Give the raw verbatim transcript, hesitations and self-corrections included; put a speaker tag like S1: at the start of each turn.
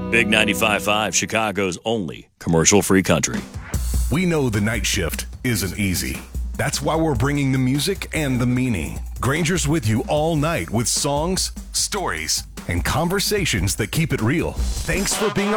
S1: Big ninety-five point five, Chicago's only commercial-free country.
S2: We know the night shift isn't easy. That's why we're bringing the music and the meaning. Granger's with you all night with songs, stories, and conversations that keep it real. Thanks for being a